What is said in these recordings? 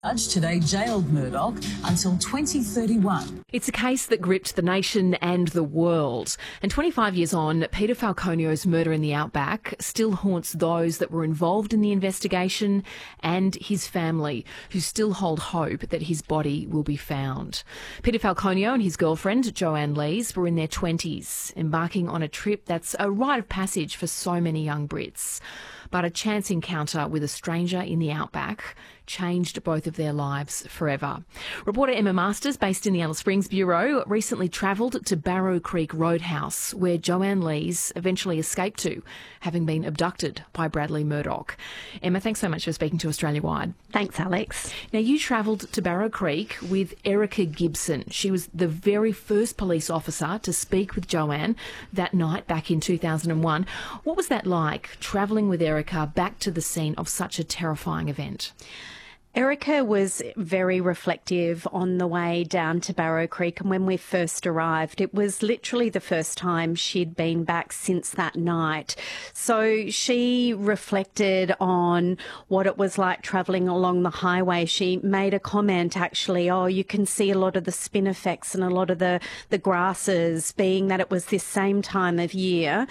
Judge today jailed Murdoch until 2031. It's a case that gripped the nation and the world. And 25 years on, Peter Falconio's murder in the Outback still haunts those that were involved in the investigation and his family, who still hold hope that his body will be found. Peter Falconio and his girlfriend, Joanne Lees, were in their 20s, embarking on a trip that's a rite of passage for so many young Brits. But a chance encounter with a stranger in the Outback changed both of their lives forever. Reporter Emma Masters, based in the Alice Springs Bureau, recently travelled to Barrow Creek Roadhouse, where Joanne Lees eventually escaped to, having been abducted by Bradley Murdoch. Emma, thanks so much for speaking to Australia Wide. Thanks, Alex. Now, you travelled to Barrow Creek with Erica Gibson. She was the very first police officer to speak with Joanne that night back in 2001. What was that like, travelling with Erica back to the scene of such a terrifying event? Erica was very reflective on the way down to Barrow Creek, and when we first arrived, it was literally the first time she'd been back since that night. So she reflected on what it was like travelling along the highway. She made a comment, actually, you can see a lot of the spinifex and a lot of the grasses, being that it was this same time of year,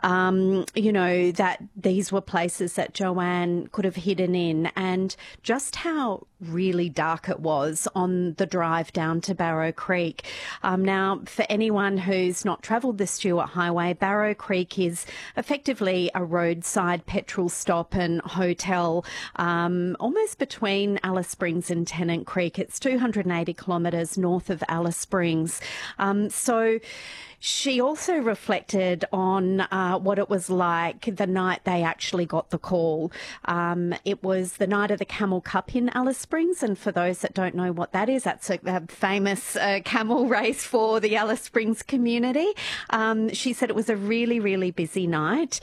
that these were places that Joanne could have hidden in, and just how really dark it was on the drive down to Barrow Creek. Now, for anyone who's not travelled the Stuart Highway, Barrow Creek is effectively a roadside petrol stop and hotel, almost between Alice Springs and Tennant Creek. It's 280 kilometres north of Alice Springs. So she also reflected on what it was like the night they actually got the call. It was the night of the Camel Cup in Alice Springs, and for those that don't know what that is, that's a famous camel race for the Alice Springs community. She said it was a really, really busy night,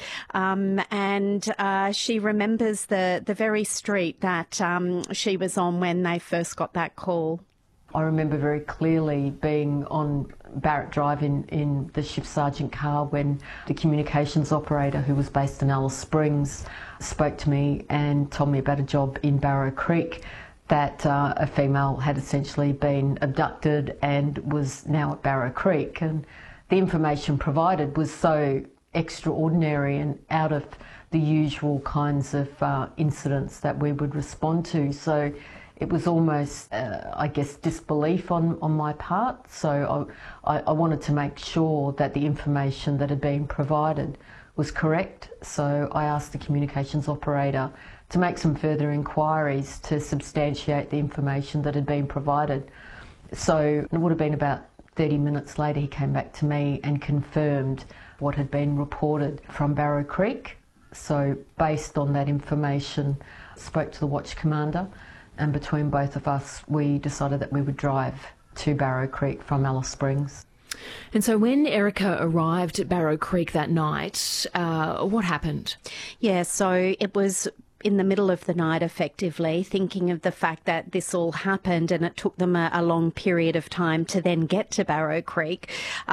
and she remembers the very street that she was on when they first got that call. I remember very clearly being on Barrett Drive in the Shift Sergeant car when the communications operator, who was based in Alice Springs, spoke to me and told me about a job in Barrow Creek, that a female had essentially been abducted and was now at Barrow Creek. And the information provided was so extraordinary and out of the usual kinds of incidents that we would respond to. So it was almost, disbelief on my part. So I wanted to make sure that the information that had been provided was correct. So I asked the communications operator to make some further inquiries to substantiate the information that had been provided. So it would have been about 30 minutes later, he came back to me and confirmed what had been reported from Barrow Creek. So based on that information, spoke to the watch commander, and between both of us, we decided that we would drive to Barrow Creek from Alice Springs. And so when Erica arrived at Barrow Creek that night, what happened? Yeah, so it was in the middle of the night, effectively, thinking of the fact that this all happened and it took them a long period of time to then get to Barrow Creek.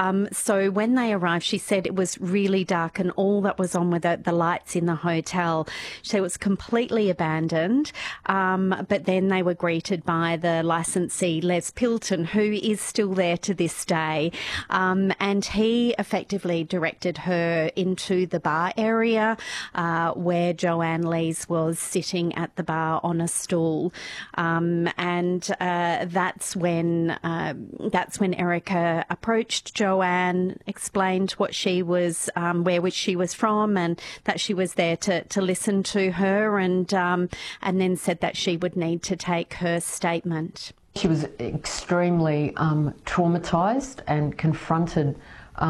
So when they arrived, she said it was really dark and all that was on were the lights in the hotel. So it was completely abandoned. But then they were greeted by the licensee, Les Pilton, who is still there to this day. And he effectively directed her into the bar area where Joanne Lees was sitting at the bar on a stool, and that's when Erica approached Joanne, explained what she was, where she was from, and that she was there to listen to her, and then said that she would need to take her statement. She was extremely traumatised and confronted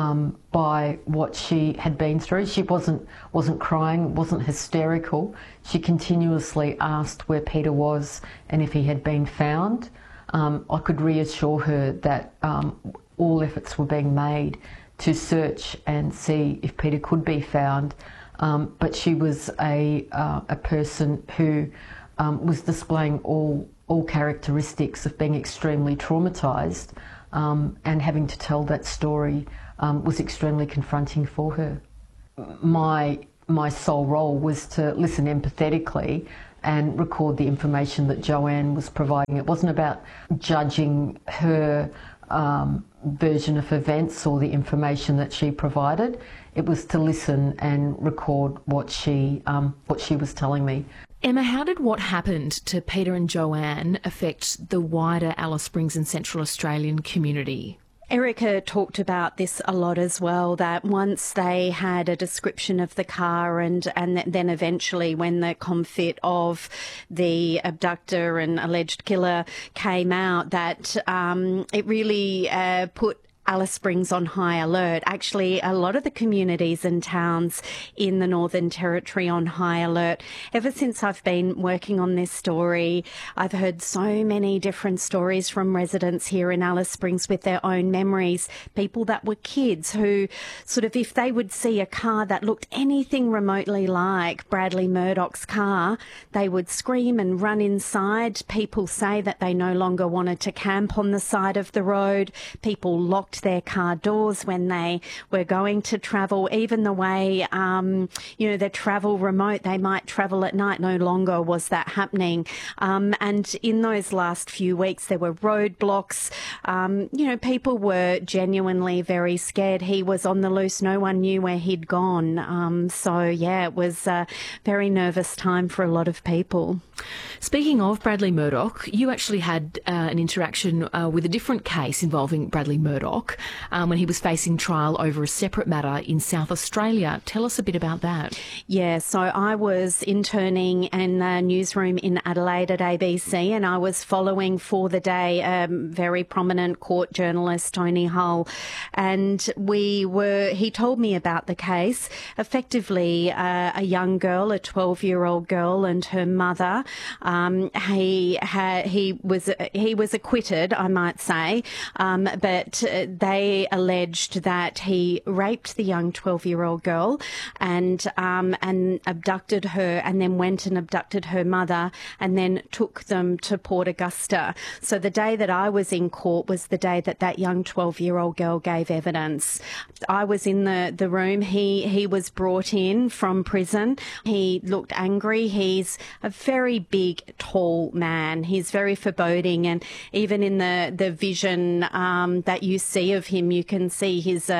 by what she had been through. She wasn't crying, wasn't hysterical. She continuously asked where Peter was and if he had been found. I could reassure her that all efforts were being made to search and see if Peter could be found. But she was a person who was displaying all characteristics of being extremely traumatised, and having to tell that story was extremely confronting for her. My sole role was to listen empathetically and record the information that Joanne was providing. It wasn't about judging her version of events or the information that she provided. It was to listen and record what she was telling me. Emma, how did what happened to Peter and Joanne affect the wider Alice Springs and Central Australian community? Erica talked about this a lot as well, that once they had a description of the car and then eventually when the confit of the abductor and alleged killer came out, that it really put Alice Springs on high alert. Actually, a lot of the communities and towns in the Northern Territory on high alert. Ever since I've been working on this story, I've heard so many different stories from residents here in Alice Springs with their own memories. People that were kids who sort of, if they would see a car that looked anything remotely like Bradley Murdoch's car, they would scream and run inside. People say that they no longer wanted to camp on the side of the road. People locked their car doors when they were going to travel. Even the way, they travel remote, they might travel at night, no longer was that happening. And in those last few weeks, there were roadblocks. People were genuinely very scared. He was on the loose. No one knew where he'd gone. It was a very nervous time for a lot of people. Speaking of Bradley Murdoch, you actually had an interaction with a different case involving Bradley Murdoch when he was facing trial over a separate matter in South Australia. Tell us a bit about that. Yeah, so I was interning in the newsroom in Adelaide at ABC, and I was following for the day very prominent court journalist, Tony Hull, and he told me about the case. Effectively, a young girl, a 12-year-old girl, and her mother. He was acquitted, I might say, but they alleged that he raped the young 12-year-old girl and abducted her, and then went and abducted her mother and then took them to Port Augusta. So the day that I was in court was the day that young 12-year-old girl gave evidence. I was in the room. He was brought in from prison. He looked angry. He's a very big, tall man. He's very foreboding, and even in the vision that you see of him, you can see his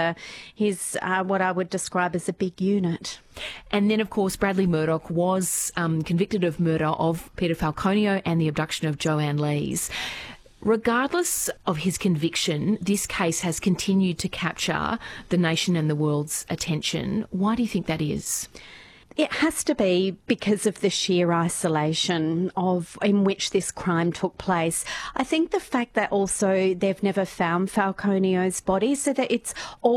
what I would describe as a big unit. And then, of course, Bradley Murdoch was convicted of murder of Peter Falconio and the abduction of Joanne Lees. Regardless of his conviction, this case has continued to capture the nation and the world's attention. Why do you think that is? It has to be because of the sheer isolation in which this crime took place. I think the fact that also they've never found Falconio's body, so that it's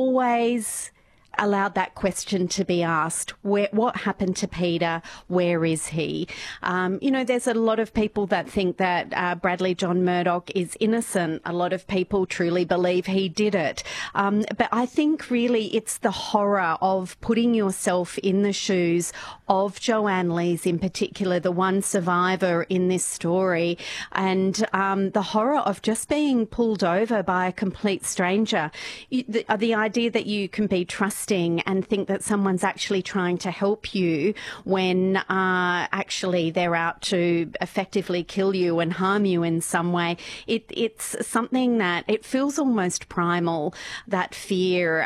always allowed that question to be asked. What happened to Peter? Where is he? There's a lot of people that think that Bradley John Murdoch is innocent. A lot of people truly believe he did it. But I think really it's the horror of putting yourself in the shoes of Joanne Lees in particular, the one survivor in this story, and the horror of just being pulled over by a complete stranger. The idea that you can be trusted and think that someone's actually trying to help you when actually they're out to effectively kill you and harm you in some way. It's something that it feels almost primal, that fear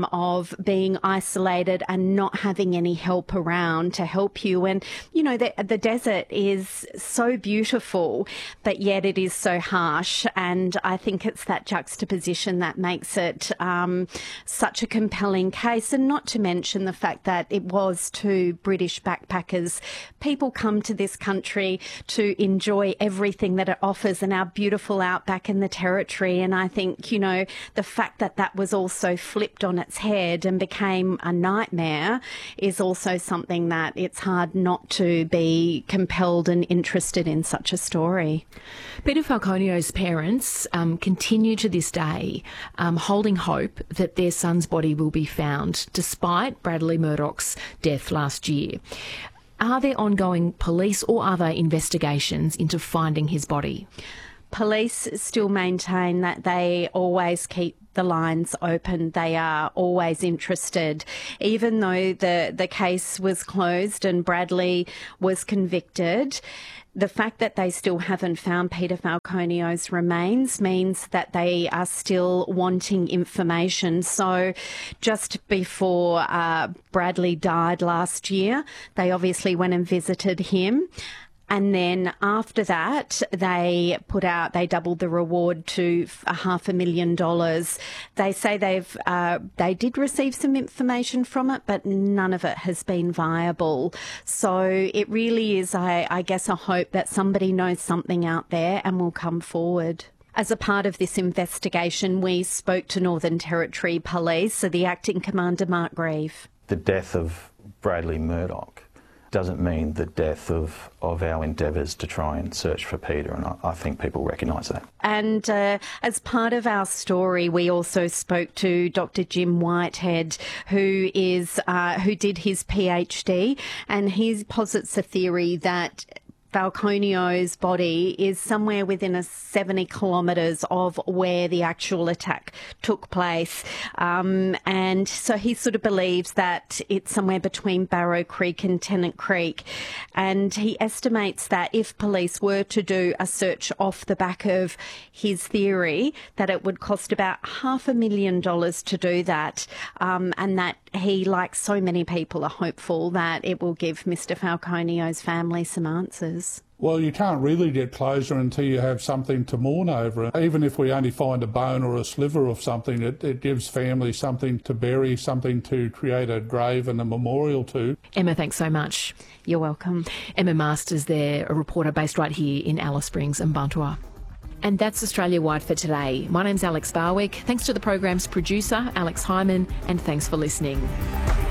of being isolated and not having any help around to help you. And, the desert is so beautiful, but yet it is so harsh. And I think it's that juxtaposition that makes it such a compelling case, and not to mention the fact that it was two British backpackers. People come to this country to enjoy everything that it offers and our beautiful outback in the Territory, and I think, the fact that that was also flipped on its head and became a nightmare is also something that it's hard not to be compelled and interested in such a story. Peter Falconio's parents continue to this day holding hope that their son's body will be found, despite Bradley Murdoch's death last year. Are there ongoing police or other investigations into finding his body? Police still maintain that they always keep the lines open. They are always interested. Even though the case was closed and Bradley was convicted, the fact that they still haven't found Peter Falconio's remains means that they are still wanting information. So just before Bradley died last year, they obviously went and visited him. And then after that, they doubled the reward to $500,000. They say they did receive some information from it, but none of it has been viable. So it really is, I guess, a hope that somebody knows something out there and will come forward. As a part of this investigation, we spoke to Northern Territory Police, so the Acting Commander, Mark Grieve. The death of Bradley Murdoch doesn't mean the death of our endeavours to try and search for Peter, and I think people recognise that. And as part of our story, we also spoke to Dr. Jim Whitehead, who did his PhD, and he posits a theory that Falconio's body is somewhere within 70 kilometres of where the actual attack took place. And so he sort of believes that it's somewhere between Barrow Creek and Tennant Creek. And he estimates that if police were to do a search off the back of his theory, that it would cost about $500,000 to do that. And that he, like so many people, are hopeful that it will give Mr. Falconio's family some answers. Well, you can't really get closure until you have something to mourn over. Even if we only find a bone or a sliver of something, it gives families something to bury, something to create a grave and a memorial to. Emma, thanks so much. You're welcome. Emma Masters there, a reporter based right here in Alice Springs and Mparntwe. And that's Australia-wide for today. My name's Alex Barwick. Thanks to the program's producer, Alex Hyman, and thanks for listening.